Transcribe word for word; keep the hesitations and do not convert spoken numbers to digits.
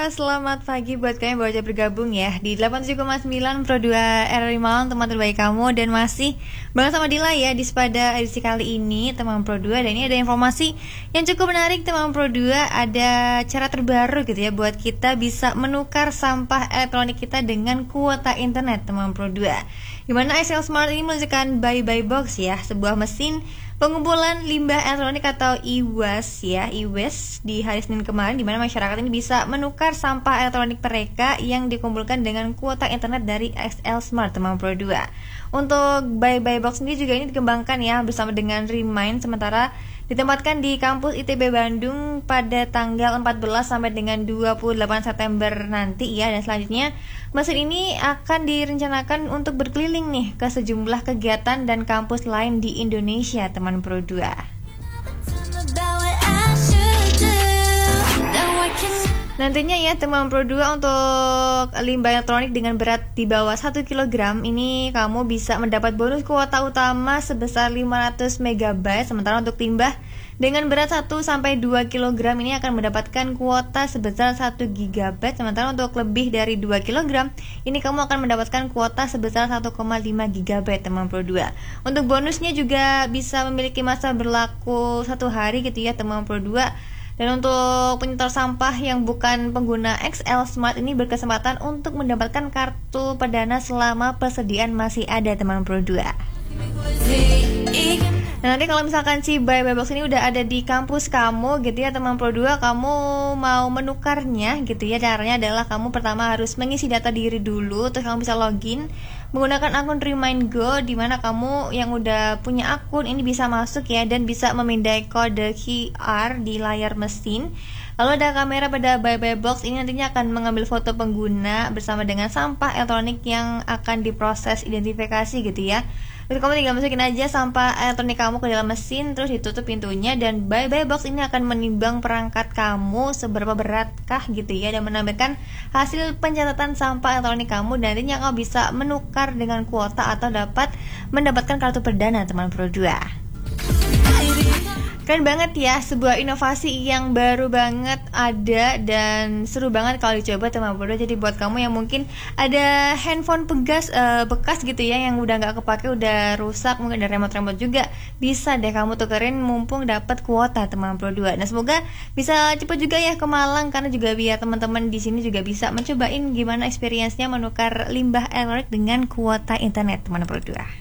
selamat pagi buat kalian yang baru aja bergabung ya di delapan puluh tujuh koma sembilan Pro dua R R I Malang, teman terbaik kamu. Dan masih banget sama Dila ya di pada edisi kali ini teman Pro dua. Dan ini ada informasi yang cukup menarik teman Pro dua. Ada cara terbaru gitu ya buat kita bisa menukar sampah elektronik kita dengan kuota internet teman Pro dua. Dimana X L Smart ini meluncurkan Buy Buy Box ya, sebuah mesin pengumpulan limbah elektronik atau e-waste ya, e-waste di hari Senin kemarin, di mana masyarakat ini bisa menukar sampah elektronik mereka yang dikumpulkan dengan kuota internet dari X L Smart teman Pro dua. Untuk Buy Buy Box sendiri juga ini dikembangkan ya bersama dengan Remind, sementara ditempatkan di kampus I T B Bandung pada tanggal empat belas sampai dengan dua puluh delapan September nanti ya. Dan selanjutnya mesin ini akan direncanakan untuk berkeliling nih ke sejumlah kegiatan dan kampus lain di Indonesia teman Pro dua. Nantinya ya teman Pro dua, untuk limbah elektronik dengan berat di bawah satu kilogram ini kamu bisa mendapat bonus kuota utama sebesar lima ratus megabyte. Sementara untuk limbah dengan berat satu sampai dua kilogram ini akan mendapatkan kuota sebesar satu gigabyte. Sementara untuk lebih dari dua kilogram ini kamu akan mendapatkan kuota sebesar satu koma lima gigabyte teman Pro dua. Untuk bonusnya juga bisa memiliki masa berlaku satu hari gitu ya teman Pro dua. Dan untuk penyetor sampah yang bukan pengguna X L Smart ini berkesempatan untuk mendapatkan kartu perdana selama persediaan masih ada teman Pro dua. Nah, nanti kalau misalkan si Buy Buy Box ini udah ada di kampus kamu gitu ya teman Pro dua, kamu mau menukarnya gitu ya, caranya adalah kamu pertama harus mengisi data diri dulu, terus kamu bisa login menggunakan akun Remind Go, di mana kamu yang udah punya akun ini bisa masuk ya dan bisa memindai kode Q R di layar mesin. Lalu ada kamera pada Buy Buy Box ini nantinya akan mengambil foto pengguna bersama dengan sampah elektronik yang akan diproses identifikasi gitu ya. Terus kamu tinggal masukin aja sampah elektronik kamu ke dalam mesin, terus ditutup pintunya, dan Buy Buy Box ini akan menimbang perangkat kamu seberapa beratkah gitu ya, dan menampilkan hasil pencatatan sampah elektronik kamu. Dan nantinya kamu bisa menukar dengan kuota atau dapat mendapatkan kartu perdana teman Pro dua. Keren banget ya, sebuah inovasi yang baru banget ada dan seru banget kalau dicoba teman Pro dua. Jadi buat kamu yang mungkin ada handphone bekas, uh, bekas gitu ya yang udah nggak kepake, udah rusak, mungkin ada remote-remote juga, bisa deh kamu tukerin mumpung dapat kuota teman Pro dua. Nah, semoga bisa cepet juga ya ke Malang, karena juga biar teman-teman di sini juga bisa mencobain gimana experience-nya menukar limbah elektronik dengan kuota internet teman Pro dua.